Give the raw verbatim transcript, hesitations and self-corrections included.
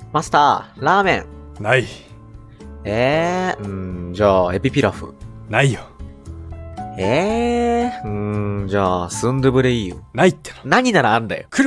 マスター、ラーメン。 ない。 えー、うーん、じゃあ、エビピラフ。 ないよ。 えー、うーん、じゃあ、スンドゥブレイユ。 ないっての。 何ならあんだよ。 来る